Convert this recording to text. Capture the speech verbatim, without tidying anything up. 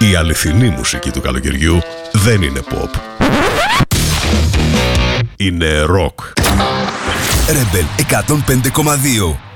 Η αληθινή μουσική του καλοκαιριού δεν είναι pop. Είναι rock. Rebel εκατόν πέντε κόμμα δύο.